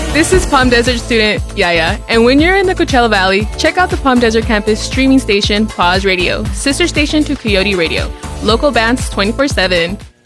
This is Palm Desert student Yaya, and when you're in the Coachella Valley, check out the Palm Desert campus streaming station, Pause Radio, sister station to Coyote Radio. Local bands 24/7.